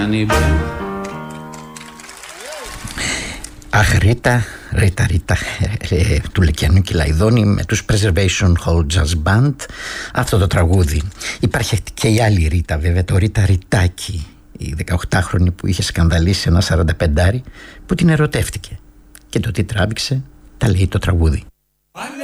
Αχ, Ρίτα, του Λυκειανού Κυλαϊδόνη με τους Preservation Hall Jazz Band. Αυτό το τραγούδι. Υπάρχει και η άλλη Ρίτα, βέβαια, το Ρίτα Ριτάκι, η 18χρονη που είχε σκανδαλίσει ένα 45άρι που την ερωτεύτηκε. Και το τι τράβηξε τα λέει το τραγούδι.